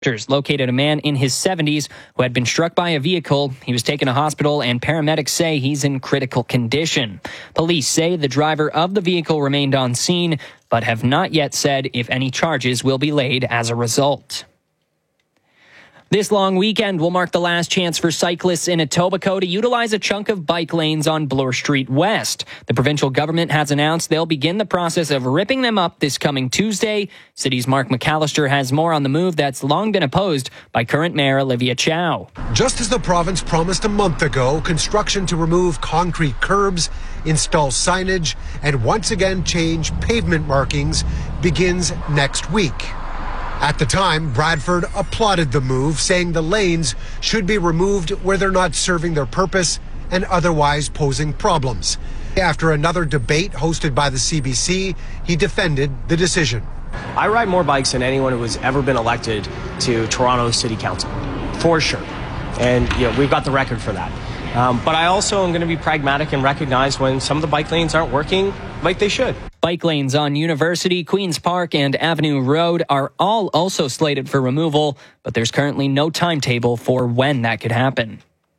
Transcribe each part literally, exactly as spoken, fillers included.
located a man in his seventies who had been struck by a vehicle. He was taken to hospital, and paramedics say he's in critical condition. Police say the driver of the vehicle remained on scene, but have not yet said if any charges will be laid as a result. This long weekend will mark the last chance for cyclists in Etobicoke to utilize a chunk of bike lanes on Bloor Street West. The provincial government has announced they'll begin the process of ripping them up this coming Tuesday. City's Mark McAllister has more on the move that's long been opposed by current Mayor Olivia Chow. Just as the province promised a month ago, construction to remove concrete curbs, install signage, and once again change pavement markings begins next week. At the time, Bradford applauded the move, saying the lanes should be removed where they're not serving their purpose and otherwise posing problems. After another debate hosted by the C B C, he defended the decision. I ride more bikes than anyone who has ever been elected to Toronto City Council, for sure. And you know, we've got the record for that. Um, but I also am going to be pragmatic and recognize when some of the bike lanes aren't working like they should. Bike lanes on University, Queen's Park, and Avenue Road are all also slated for removal, but there's currently no timetable for when that could happen.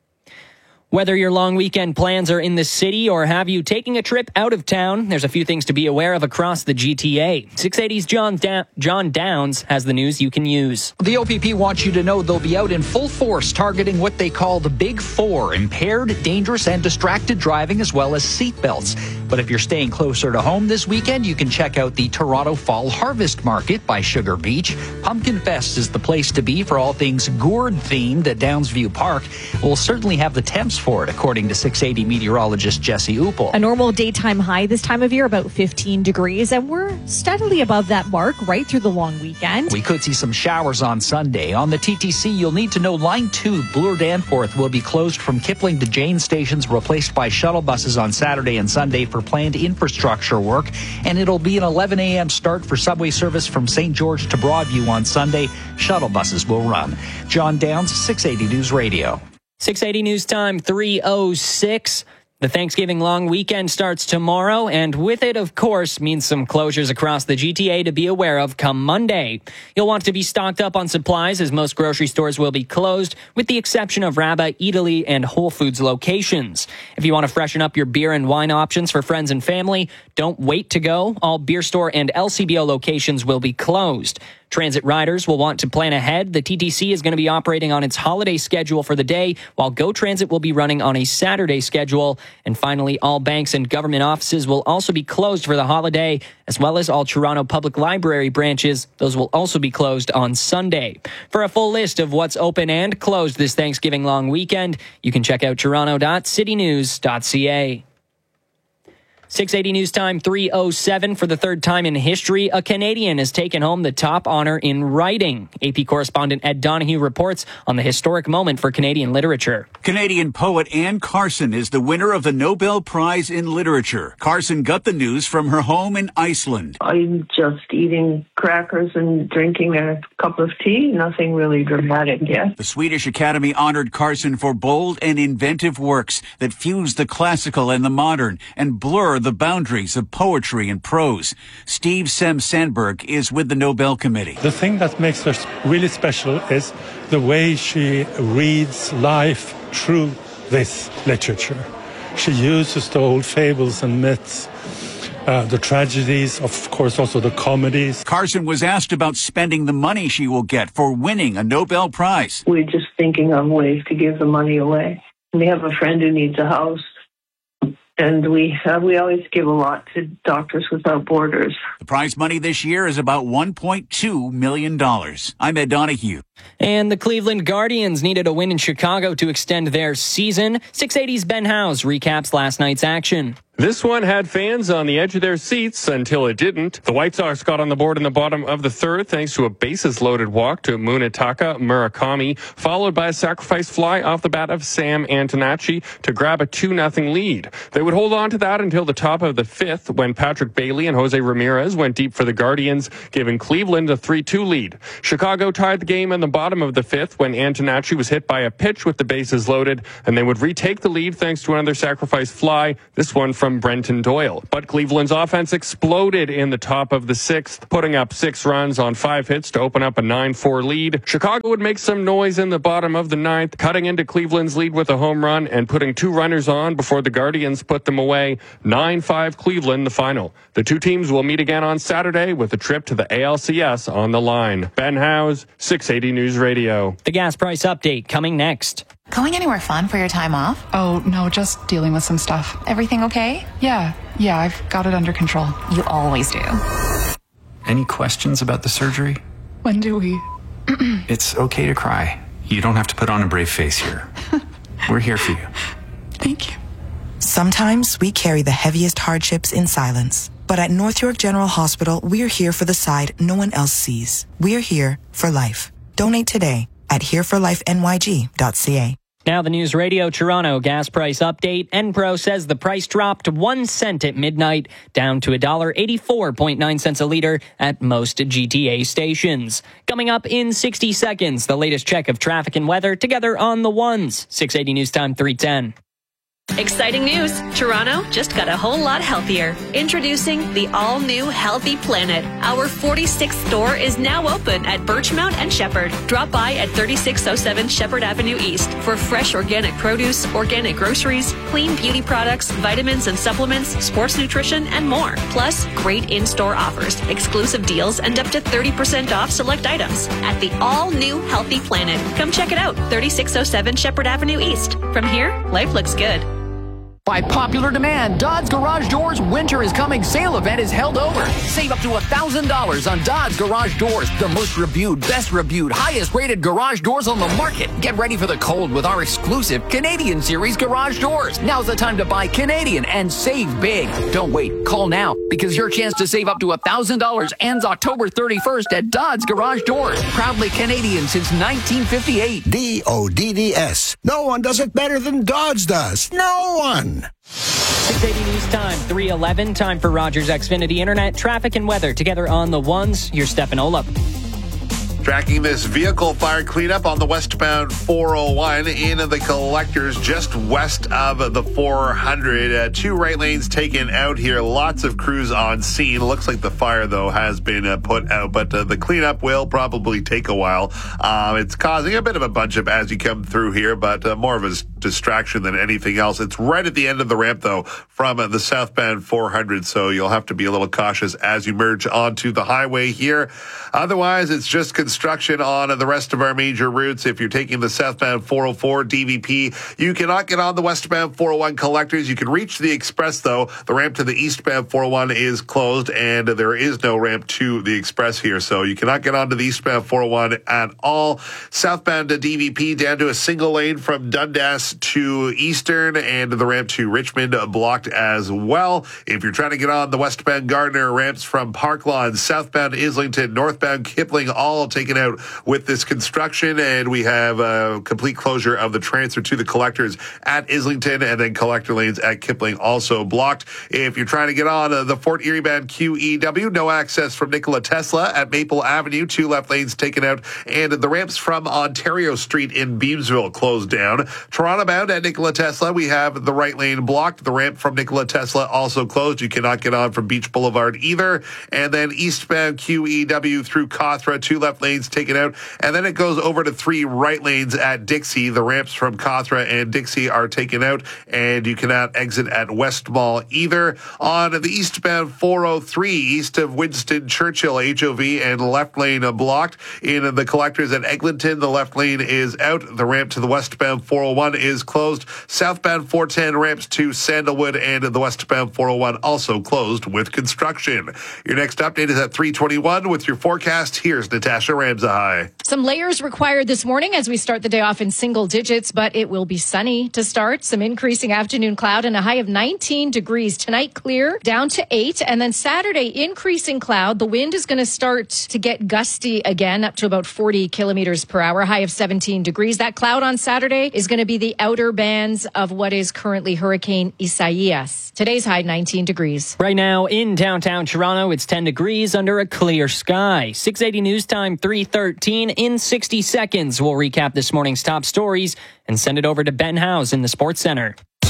Whether your long weekend plans are in the city or have you taking a trip out of town, there's a few things to be aware of across the G T A. six eighty's John, da- John Downs has the news you can use. The O P P wants you to know they'll be out in full force targeting what they call the Big Four: impaired, dangerous, and distracted driving, as well as seatbelts. But if you're staying closer to home this weekend, you can check out the Toronto Fall Harvest Market by Sugar Beach. Pumpkin Fest is the place to be for all things gourd themed at Downsview Park. We'll certainly have the temps for it, according to six eighty meteorologist Jesse Upel. A normal daytime high this time of year, about fifteen degrees, and we're steadily above that mark right through the long weekend. We could see some showers on Sunday. On the T T C, you'll need to know Line two, Bloor-Danforth, will be closed from Kipling to Jane stations, replaced by shuttle buses on Saturday and Sunday for planned infrastructure work. And it'll be an eleven a.m. start for subway service from Saint George to Broadview on Sunday. Shuttle buses will run. John Downs, six eighty News Radio. six eighty News Time, three oh six. The Thanksgiving long weekend starts tomorrow, and with it, of course, means some closures across the G T A to be aware of come Monday. You'll want to be stocked up on supplies, as most grocery stores will be closed, with the exception of Rabba, Eataly, and Whole Foods locations. If you want to freshen up your beer and wine options for friends and family, don't wait to go. All beer store and L C B O locations will be closed. Transit riders will want to plan ahead. The T T C is going to be operating on its holiday schedule for the day, while Go Transit will be running on a Saturday schedule. And finally, all banks and government offices will also be closed for the holiday, as well as all Toronto Public Library branches. Those will also be closed on Sunday. For a full list of what's open and closed this Thanksgiving long weekend, you can check out toronto dot city news dot c a. six eighty News Time, three oh seven. For the third time in history, a Canadian has taken home the top honor in writing. A P correspondent Ed Donahue reports on the historic moment for Canadian literature. Canadian poet Anne Carson is the winner of the Nobel Prize in Literature. Carson got the news from her home in Iceland. I'm just eating crackers and drinking a cup of tea. Nothing really dramatic yet. The Swedish Academy honored Carson for bold and inventive works that fuse the classical and the modern and blur the boundaries of poetry and prose. Steve Sem Sandberg is with the Nobel Committee. The thing that makes her really special is the way she reads life through this literature. She uses the old fables and myths, uh, the tragedies, of course, also the comedies. Carson was asked about spending the money she will get for winning a Nobel Prize. We're just thinking of ways to give the money away. We have a friend who needs a house. And we uh, we always give a lot to Doctors Without Borders. The prize money this year is about one point two million dollars. I'm Ed Donahue. And the Cleveland Guardians needed a win in Chicago to extend their season. six eighty's Ben Howes recaps last night's action. This one had fans on the edge of their seats until it didn't. The White Sox got on the board in the bottom of the third thanks to a bases-loaded walk to Munetaka Murakami, followed by a sacrifice fly off the bat of Sam Antonacci to grab a two nothing lead. They would hold on to that until the top of the fifth when Patrick Bailey and Jose Ramirez went deep for the Guardians, giving Cleveland a three two lead. Chicago tied the game in the bottom of the fifth when Antonacci was hit by a pitch with the bases loaded, and they would retake the lead thanks to another sacrifice fly, this one from Brenton Doyle. But Cleveland's offense exploded in the top of the sixth, putting up six runs on five hits to open up a nine four lead. Chicago would make some noise in the bottom of the ninth, cutting into Cleveland's lead with a home run and putting two runners on before the Guardians put them away. nine five Cleveland, the final. The two teams will meet again on Saturday with a trip to the A L C S on the line. Ben Howes, six eighty News Radio. The gas price update coming next. Going anywhere fun for your time off? Oh, no, just dealing with some stuff. Everything okay? Yeah, yeah, I've got it under control. You always do. Any questions about the surgery? When do we? It's okay to cry. You don't have to put on a brave face here. We're here for you. Thank you. Sometimes we carry the heaviest hardships in silence. But at North York General Hospital, we're here for the side no one else sees. We're here for life. Donate today at here for life N Y G dot C A. Now the News Radio Toronto gas price update. Enpro says the price dropped one cent at midnight, down to one dollar eighty-four point nine cents a liter at most G T A stations. Coming up in sixty seconds, the latest check of traffic and weather together on the ones. six eighty News Time three ten. Exciting news! Toronto just got a whole lot healthier. Introducing the all-new Healthy Planet. Our forty-sixth store is now open at Birchmount and Shepherd. Drop by at thirty-six oh seven Shepherd Avenue East for fresh organic produce, organic groceries, clean beauty products, vitamins and supplements, sports nutrition, and more. Plus, great in-store offers, exclusive deals, and up to thirty percent off select items at the all-new Healthy Planet. Come check it out, thirty-six oh seven Shepherd Avenue East. From here, life looks good. By popular demand, Dodds Garage Doors Winter is Coming sale event is held over. Save up to one thousand dollars on Dodds Garage Doors, the most reviewed, best reviewed, highest rated garage doors on the market. Get ready for the cold with our exclusive Canadian Series garage doors. Now's the time to buy Canadian and save big. Don't wait. Call now because your chance to save up to one thousand dollars ends October thirty-first at Dodds Garage Doors. Proudly Canadian since nineteen fifty-eight. D O D D S. No one does it better than Dodds does. No one. six eighty News Time, three eleven. Time for Rogers Xfinity Internet, traffic and weather together on the ones. Here's Stefan Olaf. Tracking this vehicle fire cleanup on the westbound four oh one in the collectors just west of the four hundred. Uh, two right lanes taken out here. Lots of crews on scene. Looks like the fire, though, has been uh, put out, but uh, the cleanup will probably take a while. Uh, it's causing a bit of a bunch up as you come through here, but uh, more of a distraction than anything else. It's right at the end of the ramp, though, from uh, the southbound four hundred, so you'll have to be a little cautious as you merge onto the highway here. Otherwise, it's just construction on the rest of our major routes. If you're taking the southbound four oh four D V P, you cannot get on the westbound four oh one collectors. You can reach the express, though. The ramp to the eastbound four oh one is closed, and there is no ramp to the express here, so you cannot get onto the eastbound four oh one at all. Southbound to D V P down to a single lane from Dundas to Eastern, and the ramp to Richmond blocked as well. If you're trying to get on the westbound Gardner, ramps from Park Lawn, southbound Islington, northbound Kipling, all taken out with this construction, and we have a complete closure of the transfer to the collectors at Islington, and then collector lanes at Kipling also blocked. If you're trying to get on uh, the Fort Erie bound Q E W, no access from Nikola Tesla at Maple Avenue, two left lanes taken out, and the ramps from Ontario Street in Beamsville closed down. Toronto bound at Nikola Tesla, we have the right lane blocked. The ramp from Nikola Tesla also closed. You cannot get on from Beach Boulevard either. And then eastbound Q E W through Cawthra, two left lanes taken out, and then it goes over to three right lanes at Dixie. The ramps from Cawthra and Dixie are taken out, and you cannot exit at West Mall either. On the eastbound four oh three, east of Winston Churchill, H O V and left lane blocked. In the collectors at Eglinton, the left lane is out. The ramp to the westbound four oh one is closed. Southbound four ten ramps to Sandalwood, and the westbound four oh one also closed with construction. Your next update is at three twenty-one with your forecast. Here's Natasha Ramsahai. Some layers required this morning as we start the day off in single digits, but it will be sunny to start. Some increasing afternoon cloud and a high of nineteen degrees. Tonight, clear down to eight. And then Saturday, increasing cloud. The wind is going to start to get gusty again, up to about forty kilometers per hour, high of seventeen degrees. That cloud on Saturday is going to be the outer bands of what is currently Hurricane Isaias. Today's high, nineteen degrees. Right now in downtown Toronto, it's ten degrees under a clear sky. six eighty News Time, three thirteen. In sixty seconds, we'll recap this morning's top stories and send it over to Ben Howes in the Sports Center.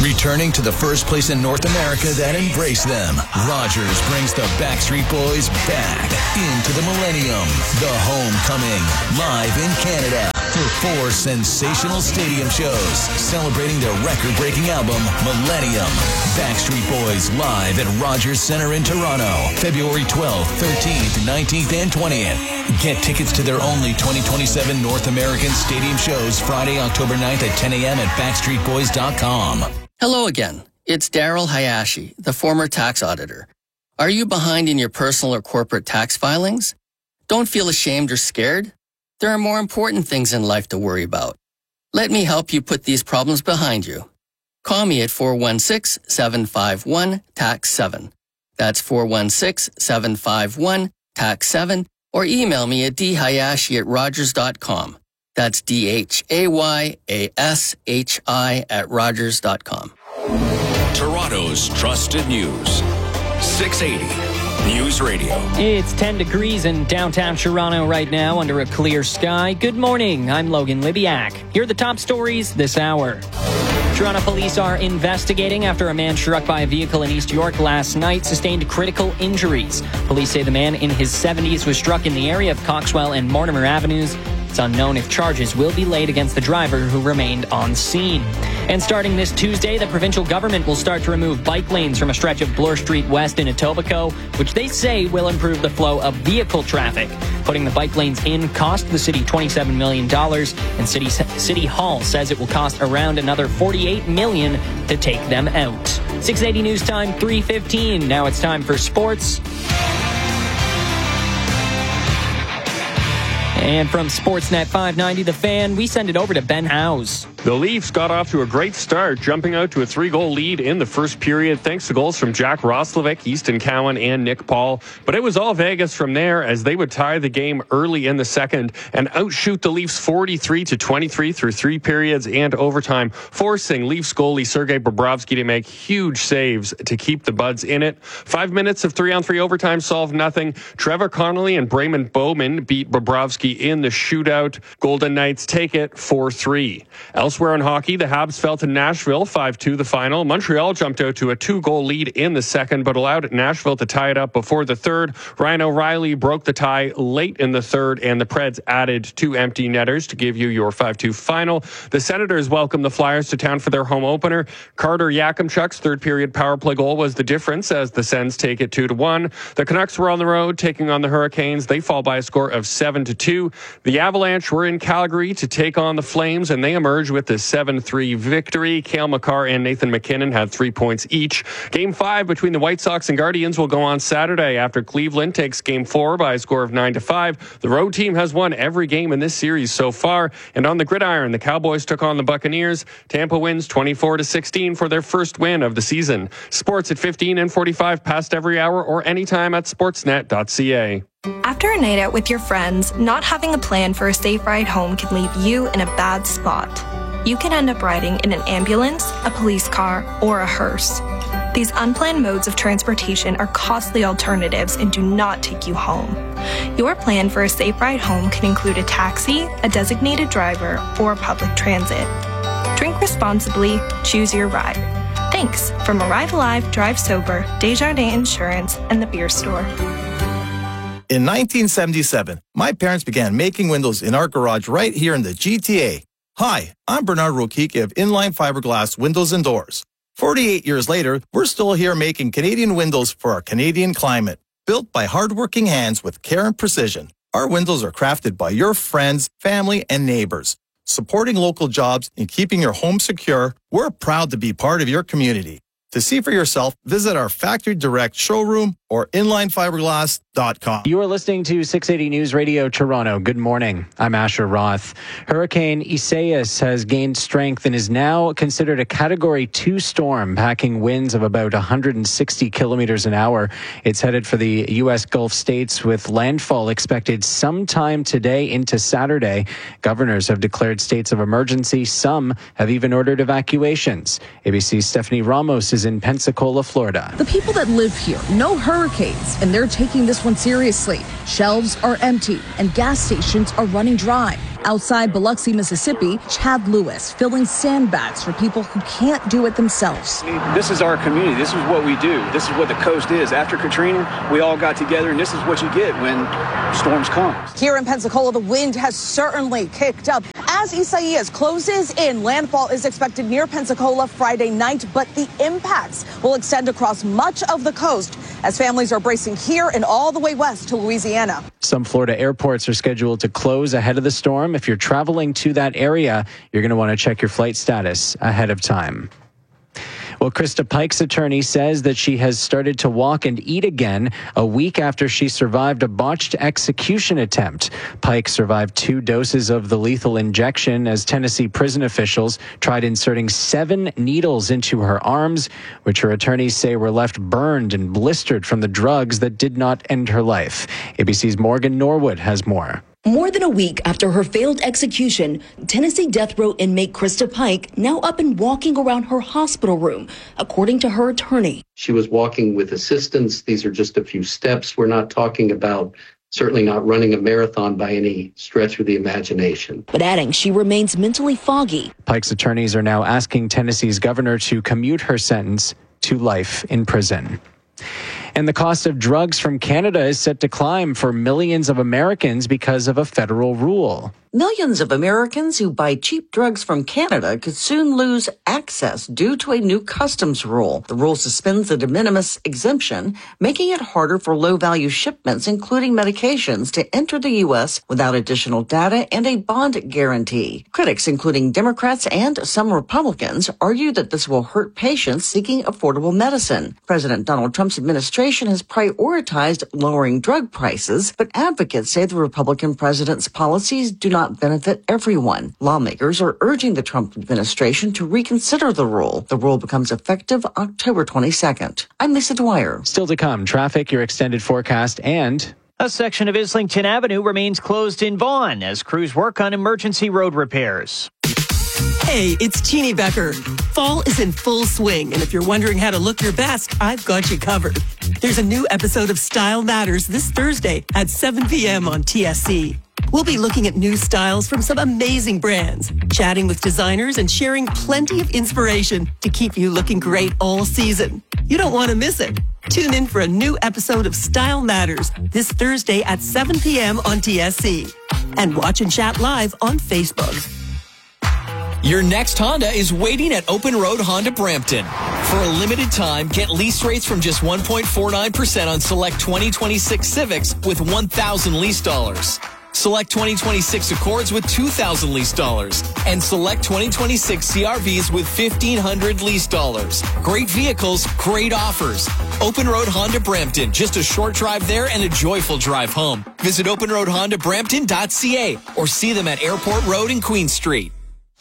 Returning to the first place in North America that embraced them, Rogers brings the Backstreet Boys back into the Millennium, the homecoming, live in Canada for four sensational stadium shows celebrating their record-breaking album, Millennium. Backstreet Boys live at Rogers Centre in Toronto, February twelfth, thirteenth, nineteenth, and twentieth. Get tickets to their only twenty twenty-seven North American stadium shows Friday, October ninth at ten a.m. at backstreet boys dot com. Hello again. It's Daryl Hayashi, the former tax auditor. Are you behind in your personal or corporate tax filings? Don't feel ashamed or scared. There are more important things in life to worry about. Let me help you put these problems behind you. Call me at four one six, seven five one, T A X seven. That's four one six, seven five one, T A X seven, or email me at d hayashi at rogers dot com. That's D H A Y A S H I at rogers dot com. Toronto's trusted news. six eighty News Radio. It's ten degrees in downtown Toronto right now under a clear sky. Good morning. I'm Logan Libiak. Here are the top stories this hour. Toronto police are investigating after a man struck by a vehicle in East York last night sustained critical injuries. Police say the man in his seventies was struck in the area of Coxwell and Mortimer Avenues. It's unknown if charges will be laid against the driver who remained on scene. And starting this Tuesday, the provincial government will start to remove bike lanes from a stretch of Bloor Street West in Etobicoke, which they say will improve the flow of vehicle traffic. Putting the bike lanes in cost the city twenty-seven million dollars, and City, City Hall says it will cost around another forty-eight million dollars to take them out. six eighty News Time, three fifteen. Now it's time for sports. And from Sportsnet five ninety, The Fan, we send it over to Ben Howes. The Leafs got off to a great start, jumping out to a three-goal lead in the first period, thanks to goals from Jack Roslovic, Easton Cowan, and Nick Paul. But it was all Vegas from there, as they would tie the game early in the second and outshoot the Leafs forty-three to twenty-three through three periods and overtime, forcing Leafs goalie Sergei Bobrovsky to make huge saves to keep the Buds in it. Five minutes of three-on-three overtime solved nothing. Trevor Connolly and Brayman Bowman beat Bobrovsky in the shootout. Golden Knights take it four three. Elsewhere in hockey, the Habs fell to Nashville five two the final. Montreal jumped out to a two-goal lead in the second, but allowed Nashville to tie it up before the third. Ryan O'Reilly broke the tie late in the third, and the Preds added two empty netters to give you your five two final. The Senators welcomed the Flyers to town for their home opener. Carter Yakimchuk's third-period power play goal was the difference as the Sens take it two to one. The Canucks were on the road taking on the Hurricanes. They fall by a score of seven to two. The Avalanche were in Calgary to take on the Flames, and they emerged with the seven three victory. Cale Makar and Nathan McKinnon had three points each. Game five between the White Sox and Guardians will go on Saturday after Cleveland takes game four by a score of nine to five. The road team has won every game in this series so far, and on the gridiron, the Cowboys took on the Buccaneers. Tampa wins twenty-four to sixteen for their first win of the season. Sports at fifteen and forty-five past every hour or anytime at sportsnet dot c a. After a night out with your friends, not having a plan for a safe ride home can leave you in a bad spot. You can end up riding in an ambulance, a police car, or a hearse. These unplanned modes of transportation are costly alternatives and do not take you home. Your plan for a safe ride home can include a taxi, a designated driver, or public transit. Drink responsibly, choose your ride. Thanks from Arrive Alive, Drive Sober, Desjardins Insurance, and the Beer Store. In nineteen seventy-seven, my parents began making windows in our garage right here in the G T A. Hi, I'm Bernard Rokicki of Inline Fiberglass Windows and Doors. forty-eight years later, we're still here making Canadian windows for our Canadian climate. Built by hardworking hands with care and precision, our windows are crafted by your friends, family, and neighbors. Supporting local jobs and keeping your home secure, we're proud to be part of your community. To see for yourself, visit our Factory Direct showroom or inline fiberglass dot com. You are listening to six eighty News Radio Toronto. Good morning. I'm Asher Roth. Hurricane Isaias has gained strength and is now considered a Category two storm, packing winds of about one hundred sixty kilometers an hour. It's headed for the U S Gulf states with landfall expected sometime today into Saturday. Governors have declared states of emergency. Some have even ordered evacuations. A B C's Stephanie Ramos is in Pensacola, Florida. The people that live here know hurricanes hurricanes, and they're taking this one seriously. Shelves are empty, and gas stations are running dry. Outside Biloxi, Mississippi, Chad Lewis filling sandbags for people who can't do it themselves. This is our community. This is what we do. This is what the coast is. After Katrina, we all got together, and this is what you get when storms come. Here in Pensacola, the wind has certainly kicked up. As Isaias closes in, landfall is expected near Pensacola Friday night, but the impacts will extend across much of the coast as families are bracing here and all the way west to Louisiana. Some Florida airports are scheduled to close ahead of the storm. If you're traveling to that area, you're going to want to check your flight status ahead of time. Well, Krista Pike's attorney says that she has started to walk and eat again a week after she survived a botched execution attempt. Pike survived two doses of the lethal injection as Tennessee prison officials tried inserting seven needles into her arms, which her attorneys say were left burned and blistered from the drugs that did not end her life. A B C's Morgan Norwood has more. More than a week after her failed execution, Tennessee death row inmate Krista Pike now up and walking around her hospital room, according to her attorney. She was walking with assistance. These are just a few steps. We're not talking about, certainly not running a marathon by any stretch of the imagination. But adding she remains mentally foggy. Pike's attorneys are now asking Tennessee's governor to commute her sentence to life in prison. And the cost of drugs from Canada is set to climb for millions of Americans because of a federal rule. Millions of Americans who buy cheap drugs from Canada could soon lose access due to a new customs rule. The rule suspends the de minimis exemption, making it harder for low-value shipments, including medications, to enter the U S without additional data and a bond guarantee. Critics, including Democrats and some Republicans, argue that this will hurt patients seeking affordable medicine. President Donald Trump's administration has prioritized lowering drug prices, but advocates say the Republican president's policies do not benefit everyone. Lawmakers are urging the Trump administration to reconsider the rule. The rule becomes effective October twenty-second. I'm Lisa Dwyer. Still to come, traffic, your extended forecast, and a section of Islington Avenue remains closed in Vaughan as crews work on emergency road repairs. Hey, it's Jeannie Becker. Fall is in full swing, and if you're wondering how to look your best, I've got you covered. There's a new episode of Style Matters this Thursday at seven p.m. on T S C. We'll be looking at new styles from some amazing brands, chatting with designers and sharing plenty of inspiration to keep you looking great all season. You don't want to miss it. Tune in for a new episode of Style Matters this Thursday at seven p.m. on T S C. And watch and chat live on Facebook. Your next Honda is waiting at Open Road Honda Brampton. For a limited time, get lease rates from just one point four nine percent on select twenty twenty-six Civics with one thousand lease dollars. Select twenty twenty-six Accords with two thousand lease dollars. And select twenty twenty-six C R Vs with fifteen hundred lease dollars. Great vehicles, great offers. Open Road Honda Brampton. Just a short drive there and a joyful drive home. Visit open road honda brampton dot c a or see them at Airport Road and Queen Street.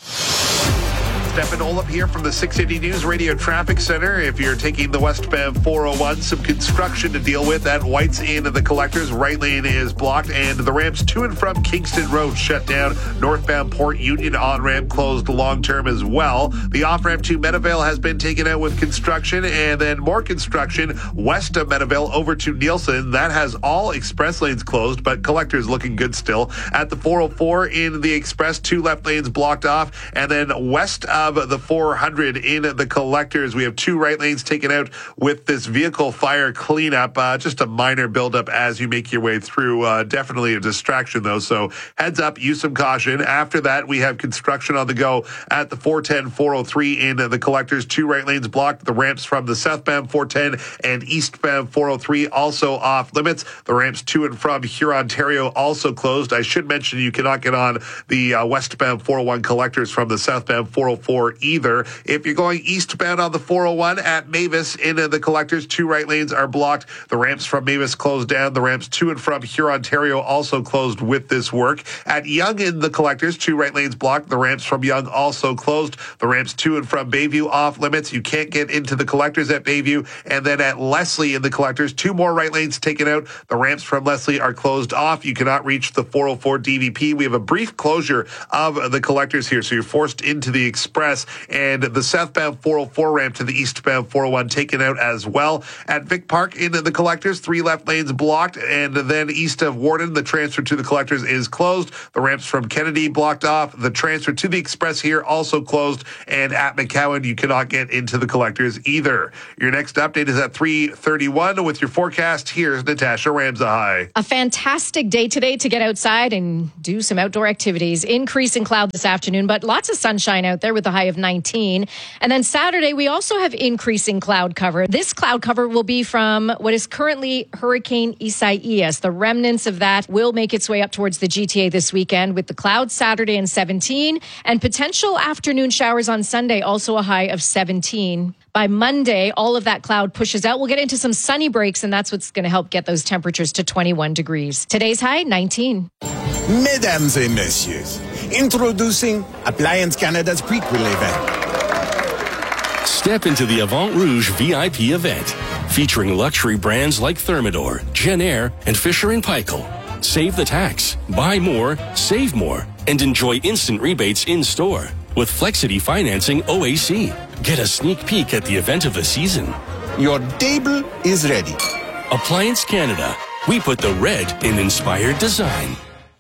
Stefan Olip here from the six eighty News Radio Traffic Center. If you're taking the westbound four oh one, some construction to deal with at White's Inn of the Collectors. Right lane is blocked, and the ramps to and from Kingston Road shut down. Northbound Port Union on-ramp closed long-term as well. The off-ramp to Meadowvale has been taken out with construction, and then more construction west of Meadowvale over to Nielsen. That has all express lanes closed, but Collectors looking good still. At the four oh four in the express, two left lanes blocked off, and then west of Of the four hundred in the Collectors, we have two right lanes taken out with this vehicle fire cleanup. Uh, just a minor buildup as you make your way through. Uh, definitely a distraction, though, so heads up, use some caution. After that, we have construction on the go at the four ten, four oh three in the Collectors. Two right lanes blocked. The ramps from the southbound four ten and eastbound four oh three also off limits. The ramps to and from Huron, Ontario also closed. I should mention you cannot get on the uh, westbound four oh one Collectors from the southbound four oh four either. If you're going eastbound on the four oh one at Mavis in the Collectors, two right lanes are blocked. The ramps from Mavis closed down. The ramps to and from Huron, Ontario also closed with this work. At Yonge in the Collectors, two right lanes blocked. The ramps from Yonge also closed. The ramps to and from Bayview off limits. You can't get into the Collectors at Bayview. And then at Leslie in the Collectors, two more right lanes taken out. The ramps from Leslie are closed off. You cannot reach the four oh four D V P. We have a brief closure of the Collectors here, so you're forced into the express Express, and the southbound four oh four ramp to the eastbound four oh one taken out as well. At Vic Park in the Collectors, three left lanes blocked, and then east of Warden, the transfer to the Collectors is closed. The ramps from Kennedy blocked off. The transfer to the Express here also closed, and at McCowan, you cannot get into the Collectors either. Your next update is at three thirty-one with your forecast. Here's Natasha Ramsahai. A fantastic day today to get outside and do some outdoor activities. Increasing cloud this afternoon, but lots of sunshine out there with a high of nineteen. And then Saturday, we also have increasing cloud cover. This cloud cover will be from what is currently Hurricane Isaias. The remnants of that will make its way up towards the G T A this weekend with the clouds Saturday and seventeen and potential afternoon showers on Sunday, also a high of seventeen. By Monday, all of that cloud pushes out. We'll get into some sunny breaks, and that's what's going to help get those temperatures to twenty-one degrees. Today's high, nineteen. Mesdames et messieurs, introducing Appliance Canada's prequel event. Step into the Avant Rouge V I P event, featuring luxury brands like Thermador, Genair, and Fisher and Paykel. Save the tax, buy more, save more, and enjoy instant rebates in-store. With Flexity Financing O A C. Get a sneak peek at the event of the season. Your table is ready. Appliance Canada. We put the red in inspired design.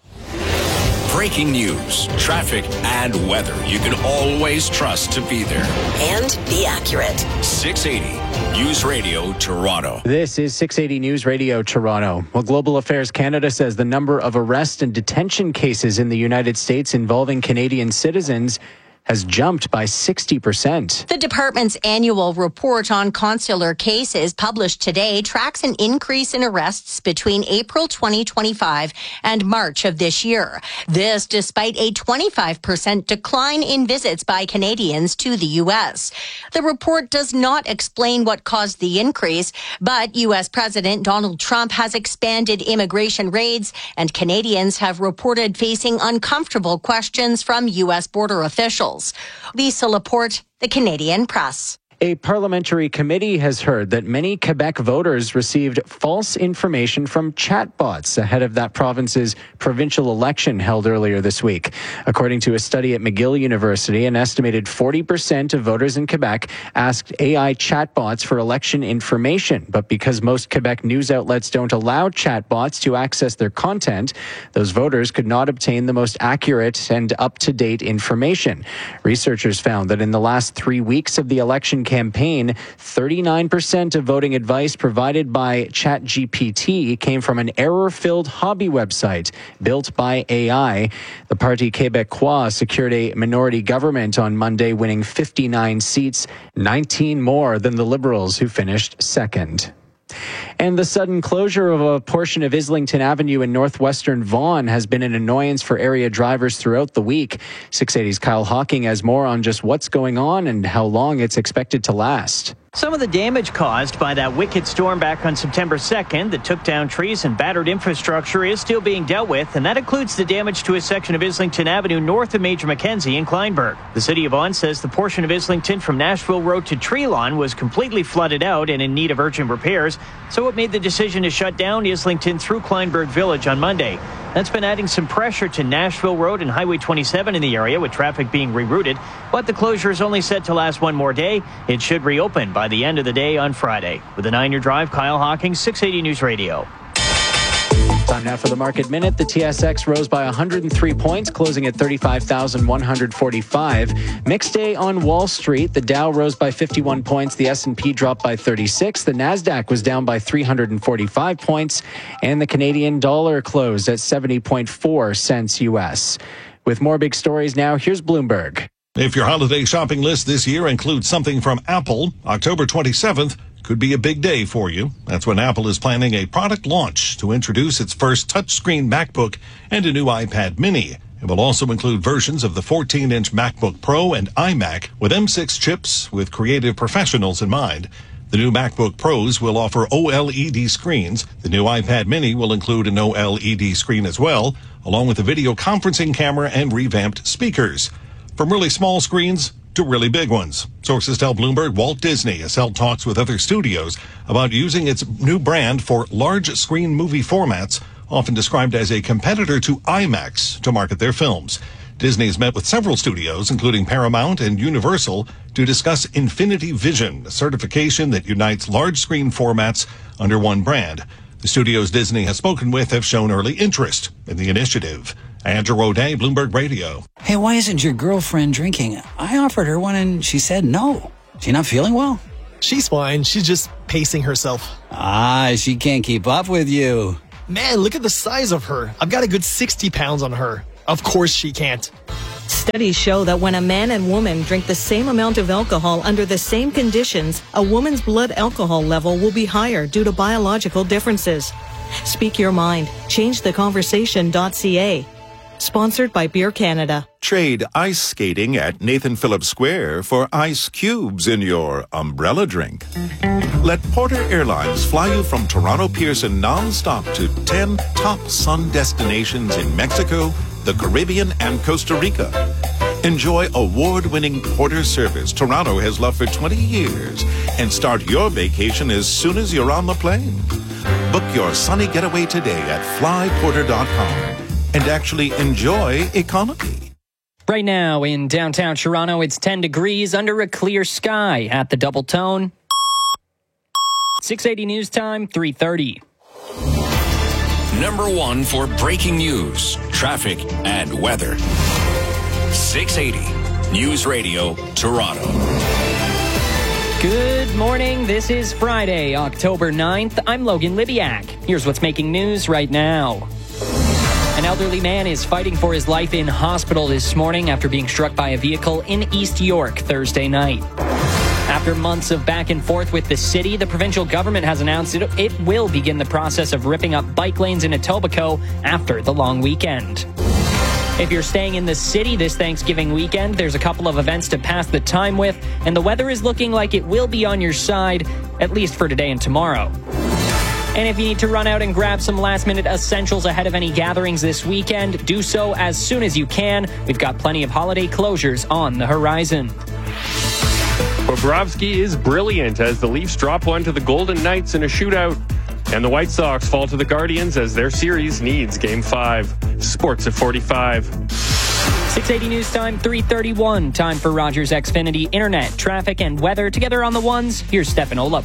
Breaking news, traffic, and weather you can always trust to be there. And be accurate. six eighty News Radio Toronto. This is six eighty News Radio Toronto. Well, Global Affairs Canada says the number of arrest and detention cases in the United States involving Canadian citizens has jumped by sixty percent. The department's annual report on consular cases published today tracks an increase in arrests between April twenty twenty-five and March of this year. This despite a twenty-five percent decline in visits by Canadians to the U S. The report does not explain what caused the increase, but U S President Donald Trump has expanded immigration raids, and Canadians have reported facing uncomfortable questions from U S border officials. Lisa Laporte, The Canadian Press. A parliamentary committee has heard that many Quebec voters received false information from chatbots ahead of that province's provincial election held earlier this week. According to a study at McGill University, an estimated forty percent of voters in Quebec asked A I chatbots for election information. But because most Quebec news outlets don't allow chatbots to access their content, those voters could not obtain the most accurate and up-to-date information. Researchers found that in the last three weeks of the election campaign, thirty-nine percent of voting advice provided by ChatGPT came from an error-filled hobby website built by A I. The Parti Québécois secured a minority government on Monday, winning fifty-nine seats, nineteen more than the Liberals, who finished second. And the sudden closure of a portion of Islington Avenue in northwestern Vaughan has been an annoyance for area drivers throughout the week. six eighty's Kyle Hawking has more on just what's going on and how long it's expected to last. Some of the damage caused by that wicked storm back on September second that took down trees and battered infrastructure is still being dealt with, and that includes the damage to a section of Islington Avenue north of Major Mackenzie in Kleinburg. The City of Vaughan says the portion of Islington from Nashville Road to Treelawn was completely flooded out and in need of urgent repairs, so it made the decision to shut down Islington through Kleinburg Village on Monday. That's been adding some pressure to Nashville Road and Highway twenty-seven in the area, with traffic being rerouted. But the closure is only set to last one more day. It should reopen by the end of the day on Friday. With a nine-year drive, Kyle Hawking, six eighty News Radio. Time now for the Market Minute. The T S X rose by one hundred three points, closing at thirty-five thousand one hundred forty-five. Mixed day on Wall Street. The Dow rose by fifty-one points. The S and P dropped by thirty-six. The Nasdaq was down by three hundred forty-five points. And the Canadian dollar closed at seventy point four cents U S. With more big stories now, here's Bloomberg. If your holiday shopping list this year includes something from Apple, October twenty-seventh could be a big day for you. That's when Apple is planning a product launch to introduce its first touchscreen MacBook and a new iPad mini. It will also include versions of the fourteen-inch MacBook Pro and iMac with M six chips with creative professionals in mind. The new MacBook Pros will offer OLED screens. The new iPad mini will include an OLED screen as well, along with a video conferencing camera and revamped speakers. From really small screens to really big ones. Sources tell Bloomberg Walt Disney has held talks with other studios about using its new brand for large screen movie formats, often described as a competitor to IMAX, to market their films. Disney has met with several studios, including Paramount and Universal, to discuss Infinity Vision, a certification that unites large screen formats under one brand. The studios Disney has spoken with have shown early interest in the initiative. Andrew O'Day, Bloomberg Radio. Hey, why isn't your girlfriend drinking? I offered her one and she said no. She not feeling well? She's fine. She's just pacing herself. Ah, she can't keep up with you. Man, look at the size of her. I've got a good sixty pounds on her. Of course she can't. Studies show that when a man and woman drink the same amount of alcohol under the same conditions, a woman's blood alcohol level will be higher due to biological differences. Speak your mind. change the conversation dot c a. Sponsored by Beer Canada. Trade ice skating at Nathan Phillips Square for ice cubes in your umbrella drink. Let Porter Airlines fly you from Toronto Pearson nonstop to ten top sun destinations in Mexico, the Caribbean, and Costa Rica. Enjoy award-winning Porter service Toronto has loved for twenty years and start your vacation as soon as you're on the plane. Book your sunny getaway today at fly porter dot com and actually enjoy economy. Right now in downtown Toronto, it's ten degrees under a clear sky at the Double Tone. six eighty News Time, three thirty. Number one for breaking news, traffic, and weather. six eighty News Radio, Toronto. Good morning. This is Friday, October ninth. I'm Logan Libiak. Here's what's making news right now. An elderly man is fighting for his life in hospital this morning after being struck by a vehicle in East York Thursday night. After months of back and forth with the city, the provincial government has announced it, it will begin the process of ripping up bike lanes in Etobicoke after the long weekend. If you're staying in the city this Thanksgiving weekend, there's a couple of events to pass the time with, and the weather is looking like it will be on your side, at least for today and tomorrow. And if you need to run out and grab some last-minute essentials ahead of any gatherings this weekend, do so as soon as you can. We've got plenty of holiday closures on the horizon. Bobrovsky is brilliant as the Leafs drop one to the Golden Knights in a shootout. And the White Sox fall to the Guardians as their series needs Game five. Sports at forty-five. six eighty News Time, three thirty-one. Time for Rogers Xfinity Internet, traffic, and weather. Together on the ones, here's Stefan Olup.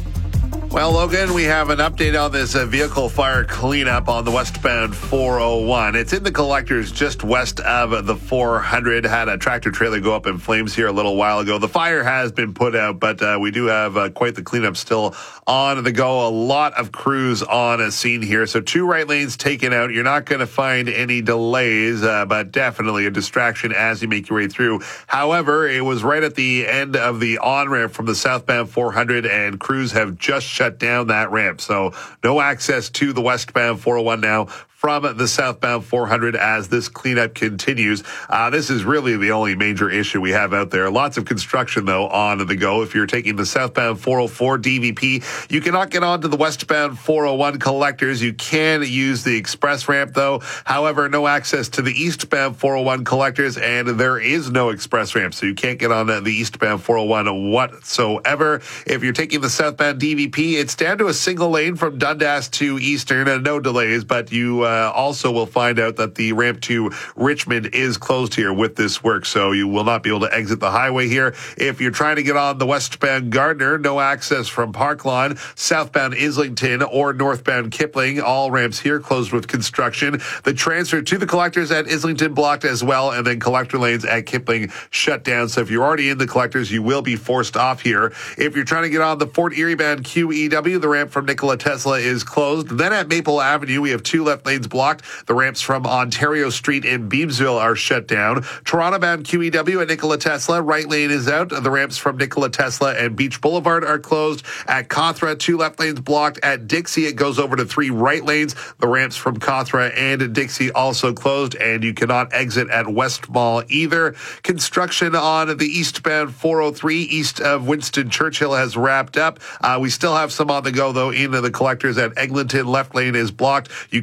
Well, Logan, we have an update on this uh, vehicle fire cleanup on the westbound four oh one. It's in the collectors just west of the four hundred. Had a tractor trailer go up in flames here a little while ago. The fire has been put out, but uh, we do have uh, quite the cleanup still on the go. A lot of crews on a scene here. So two right lanes taken out. You're not going to find any delays, uh, but definitely a distraction as you make your way through. However, it was right at the end of the on-ramp from the southbound four hundred, and crews have just shut down that ramp. So no access to the westbound four oh one now from the southbound four hundred as this cleanup continues. Uh, this is really the only major issue we have out there. Lots of construction, though, on the go. If you're taking the southbound four oh four D V P, you cannot get onto the westbound four oh one collectors. You can use the express ramp, though. However, no access to the eastbound four oh one collectors, and there is no express ramp, so you can't get on the eastbound four oh one whatsoever. If you're taking the southbound D V P, it's down to a single lane from Dundas to Eastern, and no delays, but you uh, also will find out that the ramp to Richmond is closed here with this work, so you will not be able to exit the highway here. If you're trying to get on the westbound Gardner, no access from Parklawn, southbound Islington, or northbound Kipling. All ramps here closed with construction. The transfer to the collectors at Islington blocked as well, and then collector lanes at Kipling shut down. So if you're already in the collectors, you will be forced off here. If you're trying to get on the Fort Erie bound Q E W, the ramp from Nikola Tesla is closed. Then at Maple Avenue, we have two left lanes blocked. The ramps from Ontario Street in Beamsville are shut down. Toronto bound Q E W at Nikola Tesla, right lane is out. The ramps from Nikola Tesla and Beach Boulevard are closed. At Cawthra, two left lanes blocked. At Dixie, it goes over to three right lanes. The ramps from Cawthra and Dixie also closed, and you cannot exit at West Mall either. Construction on the eastbound four oh three east of Winston Churchill has wrapped up. Uh, we still have some on the go, though, into the collectors at Eglinton. Left lane is blocked. You cannot get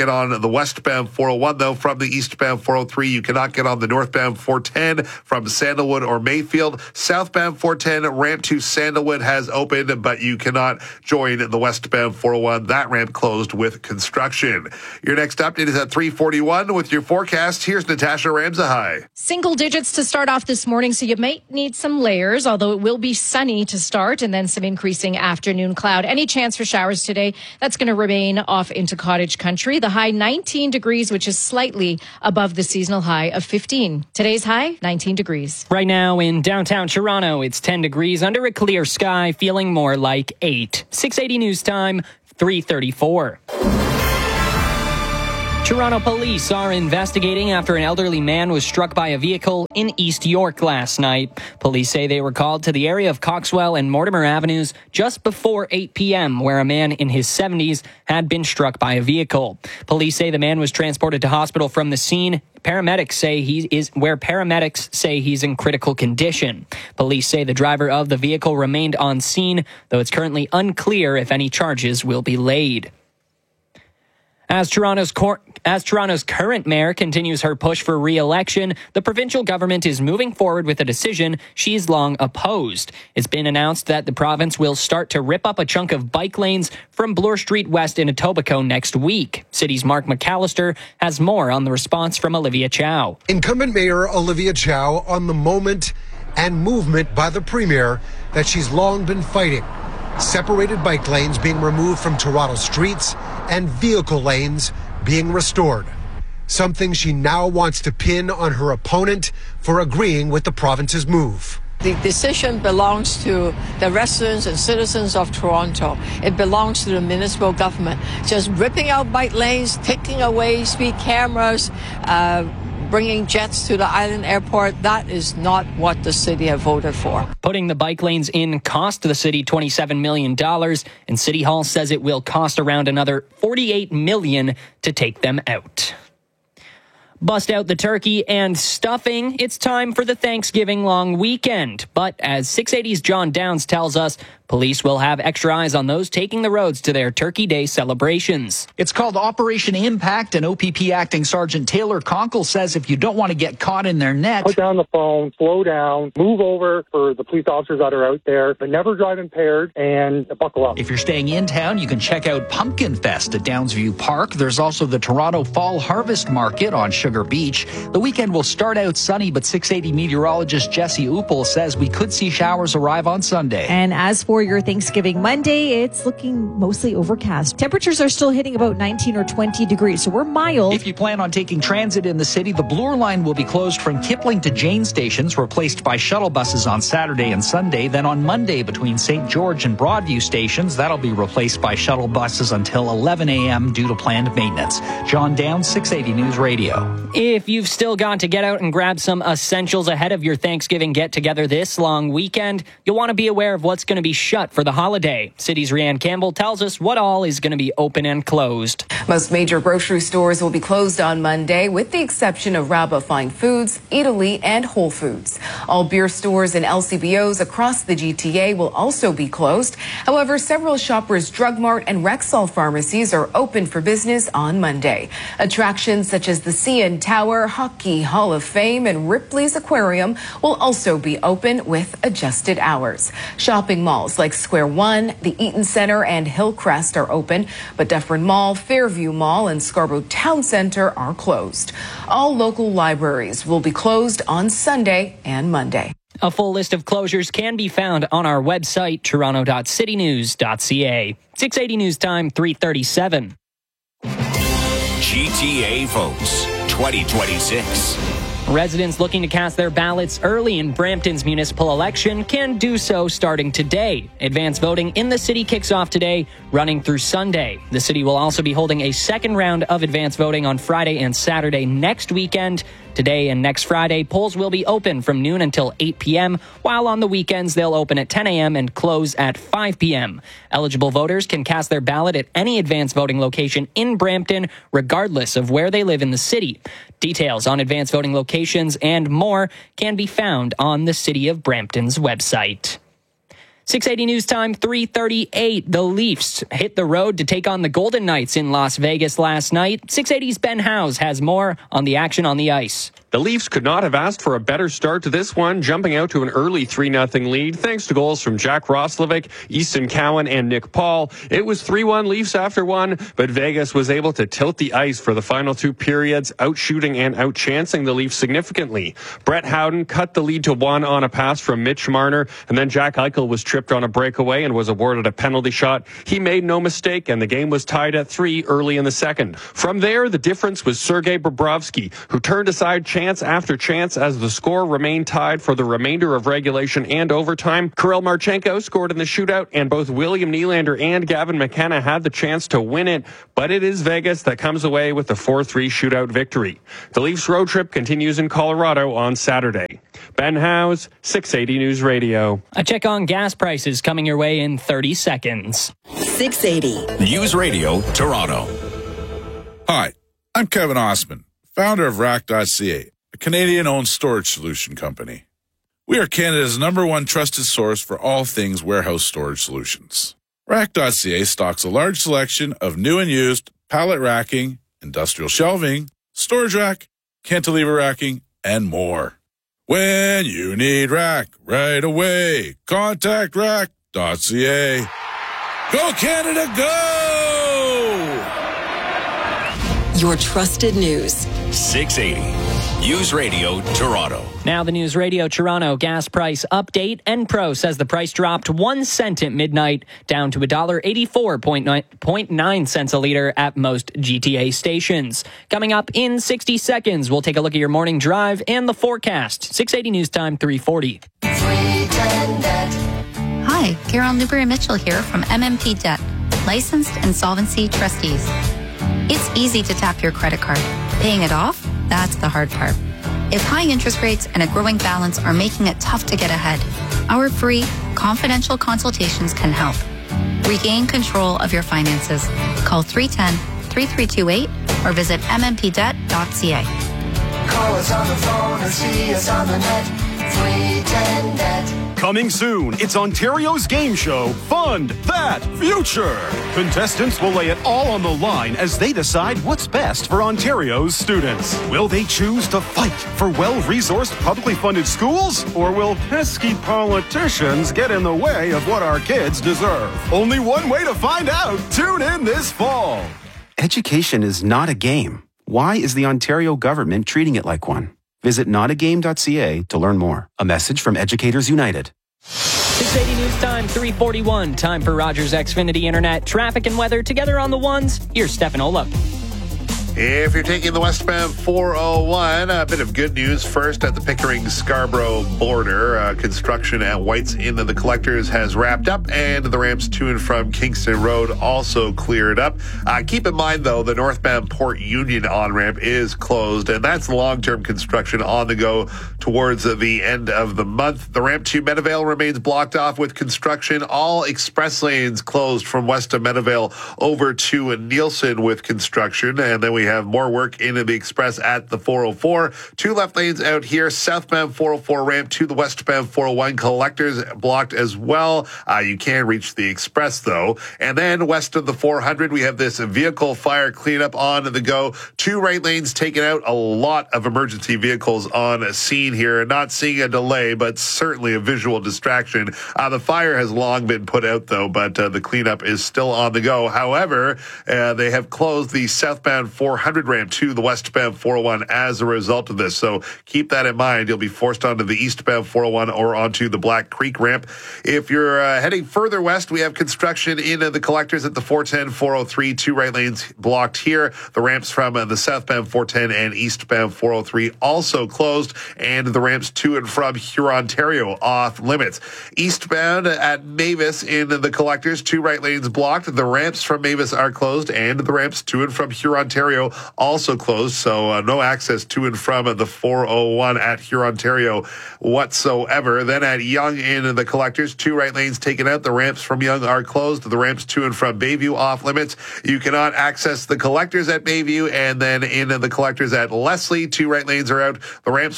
get on the westbound four oh one, though. From the eastbound four oh three, you cannot get on the northbound four ten from Sandalwood or Mayfield. Southbound four ten, ramp to Sandalwood has opened, but you cannot join the westbound four oh one. That ramp closed with construction. Your next update is at three forty-one with your forecast. Here's Natasha Ramsahai. Single digits to start off this morning, so you might need some layers, although it will be sunny to start and then some increasing afternoon cloud. Any chance for showers today? That's going to remain off into cottage country. The high nineteen degrees, which is slightly above the seasonal high of fifteen. Today's high, nineteen degrees. Right now in downtown Toronto, it's ten degrees under a clear sky, feeling more like eight. six eighty News Time, three thirty-four. Toronto police are investigating after an elderly man was struck by a vehicle in East York last night. Police say they were called to the area of Coxwell and Mortimer Avenues just before eight p.m., where a man in his seventies had been struck by a vehicle. Police say the man was transported to hospital from the scene. Paramedics say he is where paramedics say he's in critical condition. Police say the driver of the vehicle remained on scene, though it's currently unclear if any charges will be laid. As Toronto's cor- as Toronto's current mayor continues her push for re-election, the provincial government is moving forward with a decision she's long opposed. It's been announced that the province will start to rip up a chunk of bike lanes from Bloor Street West in Etobicoke next week. City's Mark McAllister has more on the response from Olivia Chow. Incumbent Mayor Olivia Chow on the moment and movement by the Premier that she's long been fighting. Separated bike lanes being removed from Toronto streets and vehicle lanes being restored. Something she now wants to pin on her opponent for agreeing with the province's move. The decision belongs to the residents and citizens of Toronto. It belongs to the municipal government. Just ripping out bike lanes, taking away speed cameras, uh, bringing jets to the island airport, that is not what the city have voted for. Putting the bike lanes in cost the city twenty-seven million dollars, and City Hall says it will cost around another forty-eight million dollars to take them out. Bust out the turkey and stuffing. It's time for the Thanksgiving long weekend. But as six eighty's John Downs tells us, police will have extra eyes on those taking the roads to their Turkey Day celebrations. It's called Operation Impact, and O P P Acting Sergeant Taylor Conkle says if you don't want to get caught in their net, put down the phone, slow down, move over for the police officers that are out there, but never drive impaired, and buckle up. If you're staying in town, you can check out Pumpkin Fest at Downsview Park. There's also the Toronto Fall Harvest Market on Sugar Beach. The weekend will start out sunny, but six eighty meteorologist Jesse Uppel says we could see showers arrive on Sunday. And as for your Thanksgiving Monday, it's looking mostly overcast. Temperatures are still hitting about nineteen or twenty degrees, so we're mild. If you plan on taking transit in the city, the Bloor line will be closed from Kipling to Jane stations, replaced by shuttle buses on Saturday and Sunday. Then on Monday, between Saint George and Broadview stations, that'll be replaced by shuttle buses until eleven a.m. due to planned maintenance. John Downs, six eighty News Radio. If you've still got to get out and grab some essentials ahead of your Thanksgiving get-together this long weekend, you'll want to be aware of what's going to be shut for the holiday. City's Rianne Campbell tells us what all is going to be open and closed. Most major grocery stores will be closed on Monday, with the exception of Rabba Fine Foods, Italy, and Whole Foods. All beer stores and L C B Os across the G T A will also be closed. However, several Shoppers Drug Mart and Rexall pharmacies are open for business on Monday. Attractions such as the C N Tower, Hockey Hall of Fame, and Ripley's Aquarium will also be open with adjusted hours. Shopping malls like Square One, the Eaton Center, and Hillcrest are open, but Dufferin Mall, Fairview Mall, and Scarborough Town Center are closed. All local libraries will be closed on Sunday and Monday. A full list of closures can be found on our website, toronto dot city news dot c a. six eighty News Time, three thirty-seven. G T A votes twenty twenty-six. Residents looking to cast their ballots early in Brampton's municipal election can do so starting today. Advance voting in the city kicks off today, running through Sunday. The city will also be holding a second round of advance voting on Friday and Saturday next weekend. Today and next Friday, polls will be open from noon until eight p.m., while on the weekends they'll open at ten a.m. and close at five p.m. Eligible voters can cast their ballot at any advance voting location in Brampton, regardless of where they live in the city. Details on advance voting locations and more can be found on the City of Brampton's website. six eighty News Time, three thirty-eight. The Leafs hit the road to take on the Golden Knights in Las Vegas last night. six eighty's Ben Howes has more on the action on the ice. The Leafs could not have asked for a better start to this one, jumping out to an early three nothing lead thanks to goals from Jack Roslovic, Easton Cowan, and Nick Paul. It was three one Leafs after one, but Vegas was able to tilt the ice for the final two periods, outshooting and outchancing the Leafs significantly. Brett Howden cut the lead to one on a pass from Mitch Marner, and then Jack Eichel was tripped on a breakaway and was awarded a penalty shot. He made no mistake, and the game was tied at three early in the second. From there, the difference was Sergei Bobrovsky, who turned aside chance after chance as the score remained tied for the remainder of regulation and overtime. Kirill Marchenko scored in the shootout, and both William Nylander and Gavin McKenna had the chance to win it, but it is Vegas that comes away with the four three shootout victory. The Leafs road trip continues in Colorado on Saturday. Ben Howes, six eighty News Radio. A check on gas prices coming your way in thirty seconds. six eighty News Radio, Toronto. Hi, I'm Kevin Osman, founder of Rack dot C A, a Canadian-owned storage solution company. We are Canada's number one trusted source for all things warehouse storage solutions. Rack dot C A stocks a large selection of new and used pallet racking, industrial shelving, storage rack, cantilever racking, and more. When you need rack right away, contact Rack dot C A. Go Canada, go! Your trusted news. six eighty News Radio, Toronto. Now the News Radio Toronto gas price update. Enpro says the price dropped one cent at midnight, down to one dollar eighty-four point nine cents a liter at most G T A stations. Coming up in sixty seconds, we'll take a look at your morning drive and the forecast. six eighty News Time, three forty. Hi, Carol Newberry-Mitchell here from M M P Debt, licensed insolvency trustees. It's easy to tap your credit card. Paying it off? That's the hard part. If high interest rates and a growing balance are making it tough to get ahead, our free, confidential consultations can help. Regain control of your finances. Call three one zero, three three two eight or visit m m p debt dot c a. Call us on the phone or see us on the net. three ten net. Coming soon, it's Ontario's game show, Fund That Future. Contestants will lay it all on the line as they decide what's best for Ontario's students. Will they choose to fight for well-resourced, publicly funded schools? Or will pesky politicians get in the way of what our kids deserve? Only one way to find out. Tune in this fall. Education is not a game. Why is the Ontario government treating it like one? Visit not a game dot c a to learn more. A message from Educators United. six eighty News Time, three forty-one. Time for Rogers Xfinity Internet. Traffic and weather together on the ones. Here's Stefan Olaf. If you're taking the westbound four oh one, a bit of good news first at the Pickering-Scarborough border. Uh, construction at White's Inn of the Collectors has wrapped up, and the ramps to and from Kingston Road also cleared up. Uh, keep in mind, though, the northbound Port Union on-ramp is closed, and that's long-term construction on the go towards the end of the month. The ramp to Meadowvale remains blocked off with construction. All express lanes closed from west of Meadowvale over to Nielsen with construction, and then we have more work in the express at the four oh four. Two left lanes out here. Southbound four oh four ramp to the westbound four oh one collectors blocked as well. Uh, you can reach the express, though. And then west of the four hundred, we have this vehicle fire cleanup on the go. Two right lanes taken out. A lot of emergency vehicles on scene here. Not seeing a delay, but certainly a visual distraction. Uh, the fire has long been put out, though, but uh, the cleanup is still on the go. However, uh, they have closed the southbound four hundred ramp to the westbound four oh one as a result of this. So keep that in mind. You'll be forced onto the eastbound four oh one or onto the Black Creek ramp. If you're uh, heading further west, we have construction in uh, the collectors at the four ten, four oh three. Two right lanes blocked here. The ramps from uh, the southbound four ten and eastbound four oh three also closed, and the ramps to and from Hurontario off limits. Eastbound at Mavis in the collectors, two right lanes blocked. The ramps from Mavis are closed, and the ramps to and from Hurontario also closed, so uh, no access to and from uh, the four oh one at Hurontario whatsoever. Then at Yonge in the collectors, two right lanes taken out. The ramps from Yonge are closed. The ramps to and from Bayview off limits. You cannot access the collectors at Bayview, and then in the collectors at Leslie, two right lanes are out. The ramps from Leslie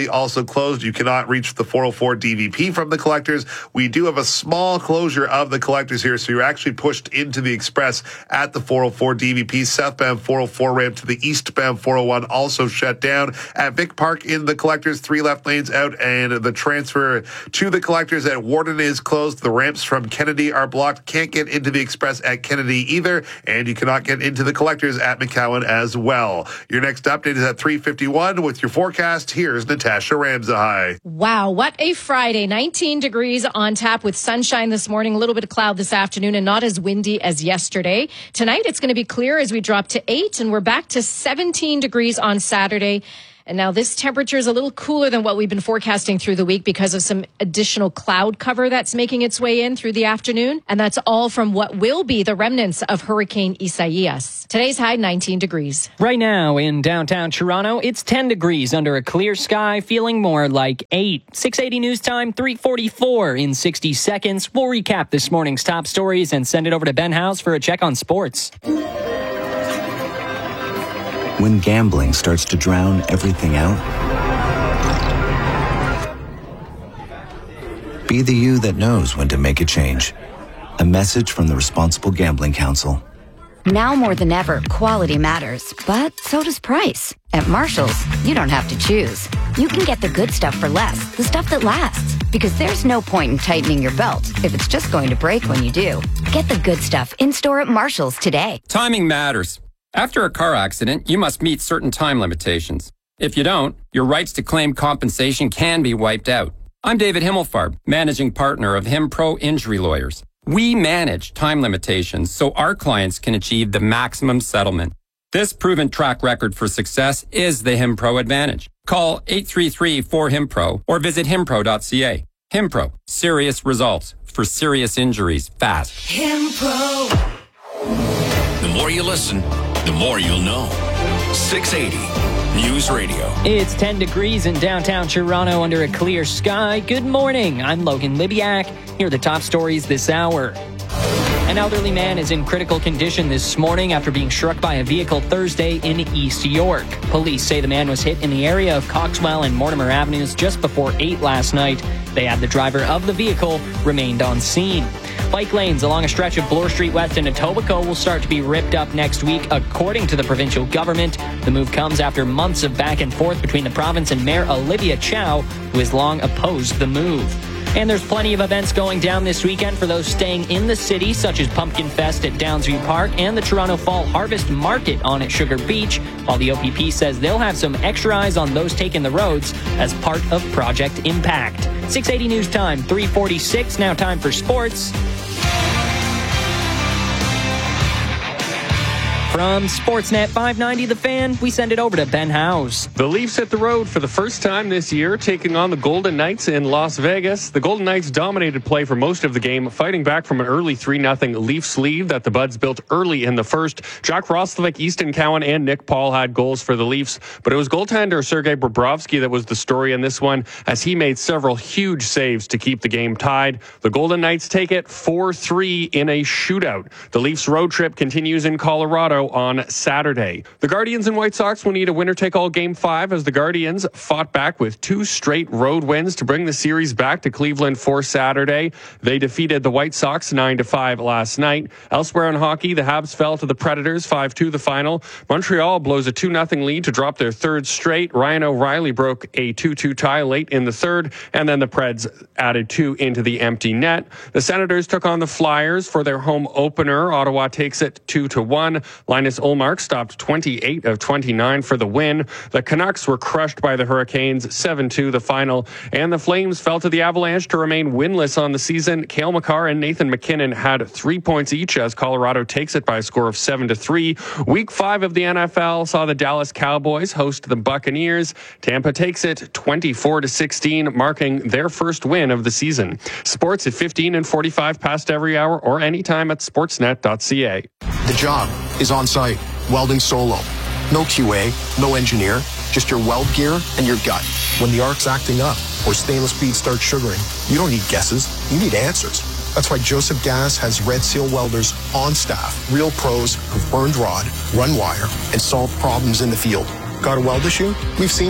officially also closed. You cannot reach the four oh four D V P from the collectors. We do have a small closure of the collectors here, so you're actually pushed into the express at the four oh four D V P. Southbound four oh four ramp to the eastbound four oh one also shut down. At Vic Park in the collectors, three left lanes out, and the transfer to the collectors at Warden is closed. The ramps from Kennedy are blocked. Can't get into the express at Kennedy either, and you cannot get into the collectors at McCowan as well. Your next update is at three fifty-one with your forecast. Here's Natasha Ramsahai. Wow, what a Friday. nineteen degrees on tap with sunshine this morning, a little bit of cloud this afternoon, and not as windy as yesterday. Tonight, it's going to be clear as we drop to eight, and we're back to seventeen degrees on Saturday. And now this temperature is a little cooler than what we've been forecasting through the week because of some additional cloud cover that's making its way in through the afternoon. And that's all from what will be the remnants of Hurricane Isaias. Today's high, nineteen degrees. Right now in downtown Toronto, it's ten degrees under a clear sky, feeling more like eight. six eighty news time, three forty-four in sixty seconds. We'll recap this morning's top stories and send it over to Ben House for a check on sports. When gambling starts to drown everything out, be the you that knows when to make a change. A message from the Responsible Gambling Council. Now more than ever, quality matters, but so does price. At Marshall's, you don't have to choose. You can get the good stuff for less, the stuff that lasts. Because there's no point in tightening your belt if it's just going to break when you do. Get the good stuff in-store at Marshall's today. Timing matters. After a car accident, you must meet certain time limitations. If you don't, your rights to claim compensation can be wiped out. I'm David Himmelfarb, managing partner of HimPro Injury Lawyers. We manage time limitations so our clients can achieve the maximum settlement. This proven track record for success is the HimPro advantage. Call eight three three, four, H I M P R O or visit himpro dot c a. HimPro, serious results for serious injuries fast. HimPro. The more you listen, the more you'll know. six eighty News Radio. It's ten degrees in downtown Toronto under a clear sky. Good morning. I'm Logan Libiak. Here are the top stories this hour. An elderly man is in critical condition this morning after being struck by a vehicle Thursday in East York. Police say the man was hit in the area of Coxwell and Mortimer Avenues just before eight last night. They add the driver of the vehicle remained on scene. Bike lanes along a stretch of Bloor Street West and Etobicoke will start to be ripped up next week, according to the provincial government. The move comes after months of back and forth between the province and Mayor Olivia Chow, who has long opposed the move. And there's plenty of events going down this weekend for those staying in the city, such as Pumpkin Fest at Downsview Park and the Toronto Fall Harvest Market on at Sugar Beach, while the O P P says they'll have some extra eyes on those taking the roads as part of Project Impact. six eighty News Time, three forty-six, now time for sports. From Sportsnet five ninety The Fan, we send it over to Ben House. The Leafs hit the road for the first time this year, taking on the Golden Knights in Las Vegas. The Golden Knights dominated play for most of the game, fighting back from an early three nothing Leafs lead that the Buds built early in the first. Jack Roslovic, Easton Cowan, and Nick Paul had goals for the Leafs, but it was goaltender Sergei Bobrovsky that was the story in this one, as he made several huge saves to keep the game tied. The Golden Knights take it four three in a shootout. The Leafs road trip continues in Colorado on Saturday. The Guardians and White Sox will need a winner-take-all game five as the Guardians fought back with two straight road wins to bring the series back to Cleveland for Saturday. They defeated the White Sox nine to five last night. Elsewhere in hockey, the Habs fell to the Predators five two the final. Montreal blows a two nothing lead to drop their third straight. Ryan O'Reilly broke a two two tie late in the third, and then the Preds added two into the empty net. The Senators took on the Flyers for their home opener. Ottawa takes it two to one. Linus Ullmark stopped twenty-eight of twenty-nine for the win. The Canucks were crushed by the Hurricanes seven two the final, and the Flames fell to the Avalanche to remain winless on the season. Cale Makar and Nathan McKinnon had three points each as Colorado takes it by a score of seven to three. Week five of the N F L saw the Dallas Cowboys host the Buccaneers. Tampa takes it twenty-four to sixteen, marking their first win of the season. Sports at fifteen and forty-five past every hour or anytime at sportsnet dot c a. The job is on site, welding solo. No Q A, no engineer, just your weld gear and your gut. When the arc's acting up or stainless bead starts sugaring, you don't need guesses, you need answers. That's why Joseph Gas has Red Seal welders on staff, real pros who've burned rod, run wire, and solved problems in the field. Got a weld issue? We've seen it.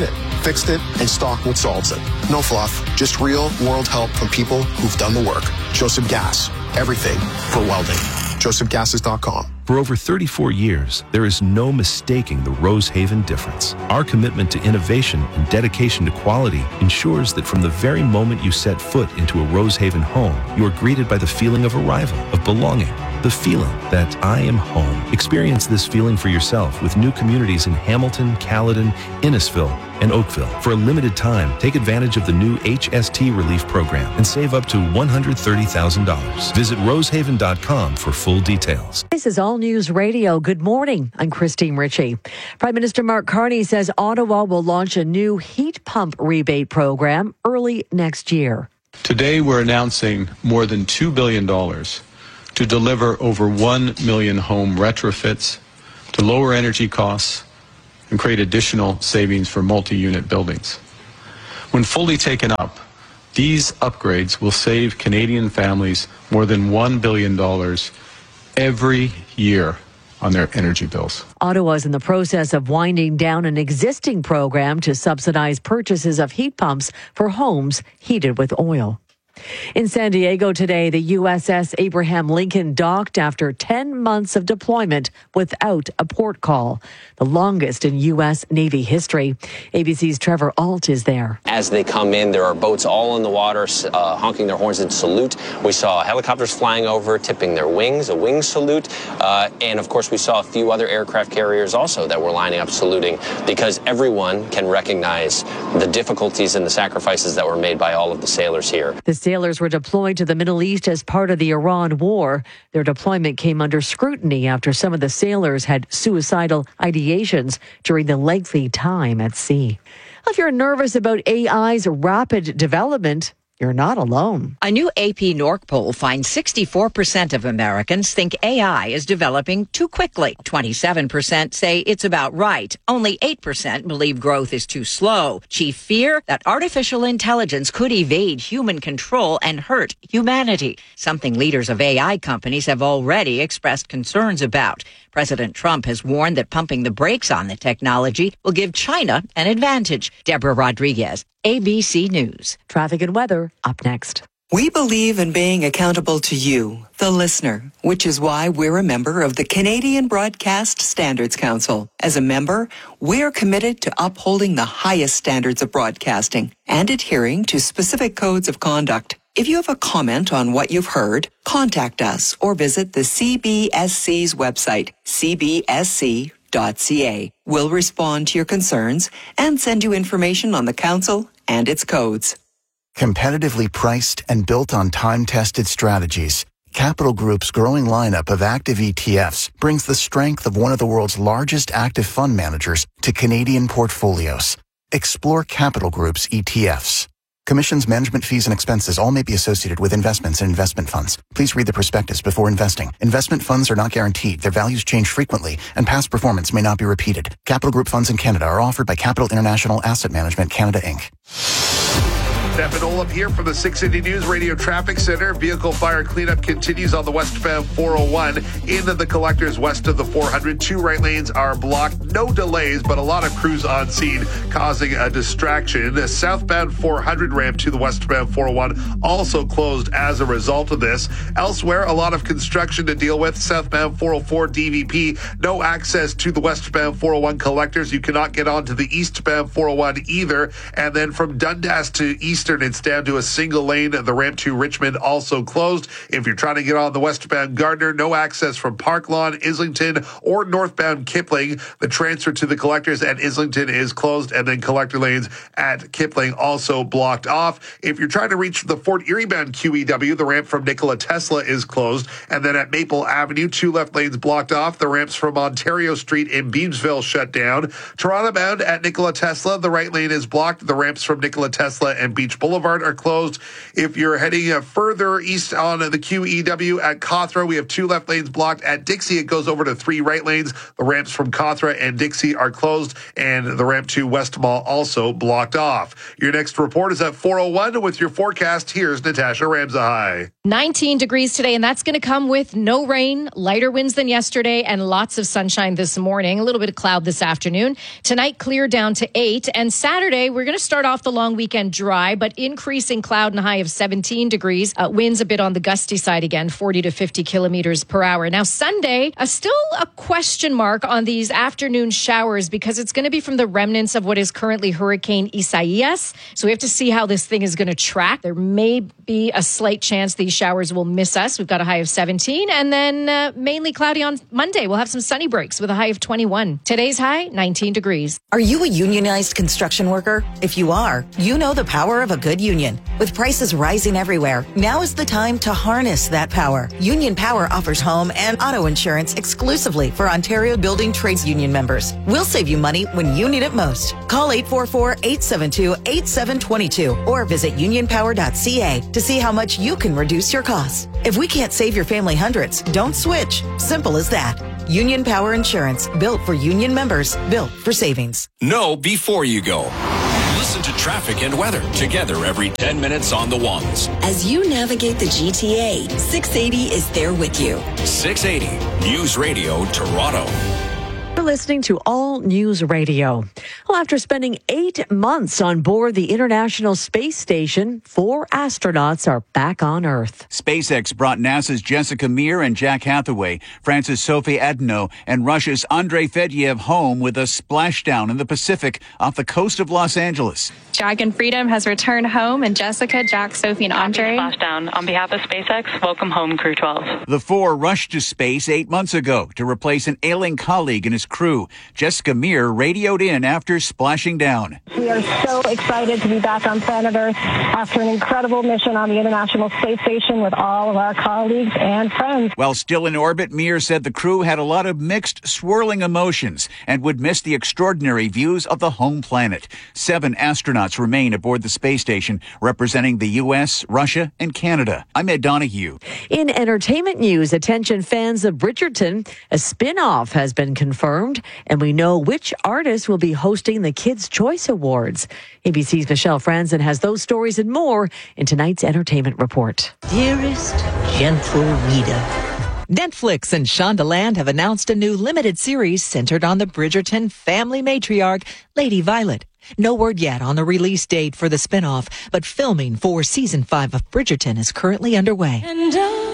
fixed it, and stock what solves it. No fluff, just real world help from people who've done the work. Joseph Gas, everything for welding. joseph gases dot com. For over thirty-four years, there is no mistaking the Rosehaven difference. Our commitment to innovation and dedication to quality ensures that from the very moment you set foot into a Rosehaven home, you are greeted by the feeling of arrival, of belonging, the feeling that I am home. Experience this feeling for yourself with new communities in Hamilton, Caledon, Innisfil, and Oakville. For a limited time, take advantage of the new H S T Relief Program and save up to one hundred thirty thousand dollars. Visit rosehaven dot com for full details. This is All News Radio. Good morning. I'm Christine Ritchie. Prime Minister Mark Carney says Ottawa will launch a new heat pump rebate program early next year. Today, we're announcing more than two billion dollars to deliver over one million home retrofits, to lower energy costs, and create additional savings for multi-unit buildings. When fully taken up, these upgrades will save Canadian families more than one billion dollars every year on their energy bills. Ottawa is in the process of winding down an existing program to subsidize purchases of heat pumps for homes heated with oil. In San Diego today, the U S S Abraham Lincoln docked after ten months of deployment without a port call, the longest in U S Navy history. A B C's Trevor Alt is there. As they come in, there are boats all in the water, uh, honking their horns in salute. We saw helicopters flying over, tipping their wings, a wing salute. Uh, and of course, we saw a few other aircraft carriers also that were lining up saluting, because everyone can recognize the difficulties and the sacrifices that were made by all of the sailors here. The sailors were deployed to the Middle East as part of the Iran war. Their deployment came under scrutiny after some of the sailors had suicidal ideations during the lengthy time at sea. If you're nervous about A I's rapid development, you're not alone. A new A P Norc poll finds sixty-four percent of Americans think A I is developing too quickly. twenty-seven percent say it's about right. Only eight percent believe growth is too slow. Chief fear that artificial intelligence could evade human control and hurt humanity, something leaders of A I companies have already expressed concerns about. President Trump has warned that pumping the brakes on the technology will give China an advantage. Deborah Rodriguez, A B C News. Traffic and weather up next. We believe in being accountable to you, the listener, which is why we're a member of the Canadian Broadcast Standards Council. As a member, we're committed to upholding the highest standards of broadcasting and adhering to specific codes of conduct. If you have a comment on what you've heard, contact us or visit the C B S C's website, c b s c dot c a. We'll respond to your concerns and send you information on the council and its codes. Competitively priced and built on time-tested strategies, Capital Group's growing lineup of active E T Fs brings the strength of one of the world's largest active fund managers to Canadian portfolios. Explore Capital Group's E T Fs. Commissions, management fees, and expenses all may be associated with investments in investment funds. Please read the prospectus before investing. Investment funds are not guaranteed. Their values change frequently, and past performance may not be repeated. Capital Group funds in Canada are offered by Capital International Asset Management Canada, Incorporated. Stefan Olaf here from the six eighty News Radio Traffic Center. Vehicle fire cleanup continues on the westbound four oh one into the collectors west of the four hundred. Two right lanes are blocked. No delays, but a lot of crews on scene causing a distraction. The southbound four hundred ramp to the westbound four oh one also closed as a result of this. Elsewhere, a lot of construction to deal with. Southbound four oh four D V P, no access to the westbound four oh one collectors. You cannot get onto the eastbound four oh one either. And then from Dundas to East it's down to a single lane. The ramp to Richmond also closed. If you're trying to get on the westbound Gardner, no access from Park Lawn, Islington, or northbound Kipling. The transfer to the collectors at Islington is closed, and then collector lanes at Kipling also blocked off. If you're trying to reach the Fort Erie bound Q E W, the ramp from Nikola Tesla is closed, and then at Maple Avenue, two left lanes blocked off. The ramps from Ontario Street in Beamsville shut down. Toronto bound at Nikola Tesla, the right lane is blocked. The ramps from Nikola Tesla and Beach Beach Boulevard are closed. If you're heading uh, further east on the Q E W at Cawthra, we have two left lanes blocked. At Dixie, it goes over to three right lanes. The ramps from Cawthra and Dixie are closed, and the ramp to West Mall also blocked off. Your next report is at four oh one with your forecast. Here's Natasha Ramzahai. nineteen degrees today, and that's going to come with no rain, lighter winds than yesterday, and lots of sunshine this morning. A little bit of cloud this afternoon. Tonight, clear down to eight. And Saturday, we're going to start off the long weekend dry, but increasing cloud and a high of seventeen degrees. Uh, winds a bit on the gusty side again, forty to fifty kilometers per hour. Now, Sunday, uh, still a question mark on these afternoon showers because it's going to be from the remnants of what is currently Hurricane Isaias. So we have to see how this thing is going to track. There may be a slight chance these showers will miss us. We've got a high of seventeen, and then uh, mainly cloudy on Monday. We'll have some sunny breaks with a high of twenty-one. Today's high, nineteen degrees. Are you a unionized construction worker? If you are, you know the power of a good union. With prices rising everywhere, now is the time to harness that power. Union Power offers home and auto insurance exclusively for Ontario Building Trades Union members. We'll save you money when you need it most. Call eight four four, eight seven two, eight seven two two or visit union power dot c a to see how much you can reduce your costs. If we can't save your family hundreds, don't switch. Simple as that. Union Power Insurance, built for union members, built for savings. Know before you go. Listen to traffic and weather together every ten minutes on the ones. As you navigate the G T A, six eighty is there with you. six eighty News Radio Toronto. You're listening to All News Radio. Well, after spending eight months on board the International Space Station, four astronauts are back on Earth. SpaceX brought NASA's Jessica Meir and Jack Hathaway, France's Sophie Adno, and Russia's Andrei Fedyev home with a splashdown in the Pacific off the coast of Los Angeles. Dragon Freedom has returned home, and Jessica, Jack, Sophie, and Andre. Splashdown. On behalf of SpaceX, welcome home, Crew twelve. The four rushed to space eight months ago to replace an ailing colleague and his crew. Jessica Meir radioed in after splashing down. We are so excited to be back on planet Earth after an incredible mission on the International Space Station with all of our colleagues and friends. While still in orbit, Meir said the crew had a lot of mixed, swirling emotions and would miss the extraordinary views of the home planet. Seven astronauts remain aboard the space station, representing the U S, Russia, and Canada. I'm Ed Donahue. In entertainment news, attention fans of Bridgerton, a spin-off has been confirmed, and we know which artist will be hosting the Kids' Choice Awards. A B C's Michelle Franzen has those stories and more in tonight's entertainment report. Dearest, gentle reader. Netflix and Shondaland have announced a new limited series centered on the Bridgerton family matriarch, Lady Violet. No word yet on the release date for the spinoff, but filming for season five of Bridgerton is currently underway. And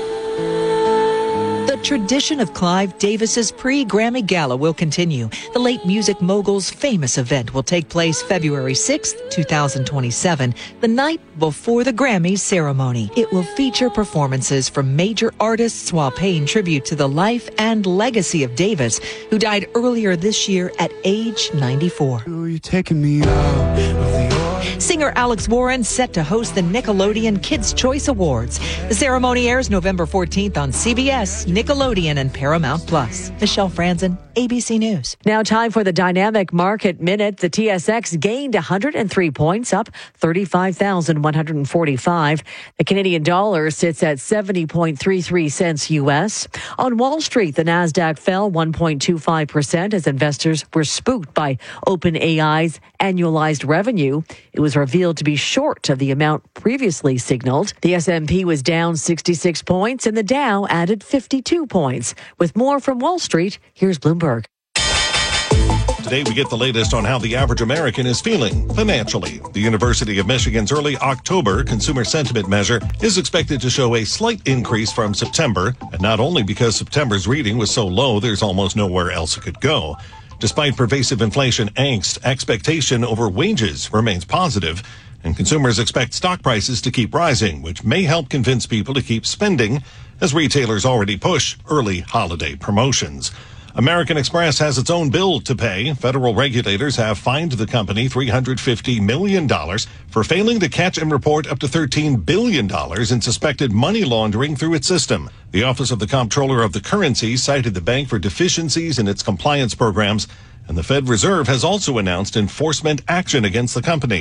the tradition of Clive Davis's pre-Grammy Gala will continue. The late music mogul's famous event will take place February sixth, twenty twenty-seven, the night before the Grammys ceremony. It will feature performances from major artists while paying tribute to the life and legacy of Davis, who died earlier this year at age ninety-four. You're taking me out of the Singer Alex Warren set to host the Nickelodeon Kids' Choice Awards. The ceremony airs November fourteenth on C B S, Nickelodeon, and Paramount Plus. Michelle Franzen, A B C News. Now time for the Dynamic Market Minute. The T S X gained one hundred three points, up thirty-five thousand one hundred forty-five. The Canadian dollar sits at seventy point three three cents U S. On Wall Street, the Nasdaq fell one point two five percent as investors were spooked by OpenAI's annualized revenue. It was revealed to be short of the amount previously signaled. The S and P was down sixty-six points and the Dow added fifty-two points. With more from Wall Street, here's Bloomberg. Today, we get the latest on how the average American is feeling financially. The University of Michigan's early October consumer sentiment measure is expected to show a slight increase from September, and not only because September's reading was so low, there's almost nowhere else it could go. Despite pervasive inflation angst, expectation over wages remains positive, and consumers expect stock prices to keep rising, which may help convince people to keep spending as retailers already push early holiday promotions. American Express has its own bill to pay. Federal regulators have fined the company three hundred fifty million dollars for failing to catch and report up to thirteen billion dollars in suspected money laundering through its system. The Office of the Comptroller of the Currency cited the bank for deficiencies in its compliance programs, and the Fed Reserve has also announced enforcement action against the company.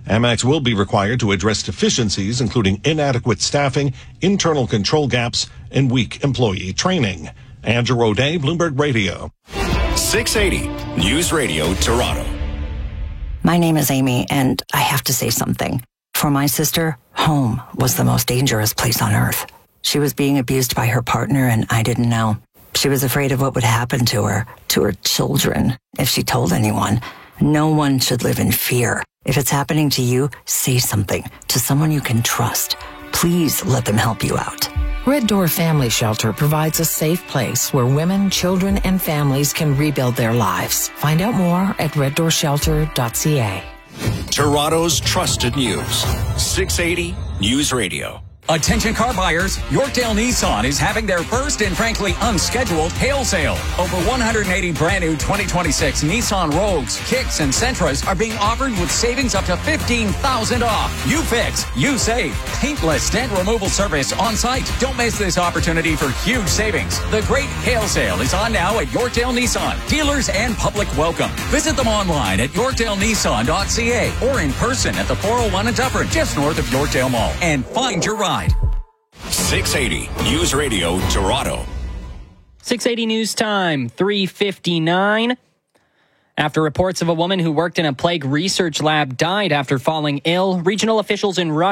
Amex will be required to address deficiencies, including inadequate staffing, internal control gaps, and weak employee training. Andrew O'Day, Bloomberg Radio. six eighty News Radio Toronto. My name is Amy, and I have to say something. For my sister, home was the most dangerous place on earth. She was being abused by her partner, and I didn't know. She was afraid of what would happen to her, to her children, if she told anyone. No one should live in fear. If it's happening to you, say something to someone you can trust. Please let them help you out. Red Door Family Shelter provides a safe place where women, children, and families can rebuild their lives. Find out more at red door shelter dot c a. Toronto's trusted news. six eighty News Radio. Attention car buyers, Yorkdale Nissan is having their first and frankly unscheduled hail sale. Over one hundred eighty brand new twenty twenty-six Nissan Rogues, Kicks, and Sentras are being offered with savings up to fifteen thousand dollars off. You fix, you save. Paintless dent removal service on site. Don't miss this opportunity for huge savings. The great hail sale is on now at Yorkdale Nissan. Dealers and public welcome. Visit them online at yorkdale nissan dot c a or in person at the four oh one in Dufferin, just north of Yorkdale Mall. And find your ride. six eighty News Radio Toronto. six eighty News Time, three fifty-nine. After reports of a woman who worked in a plague research lab died after falling ill, regional officials in Russia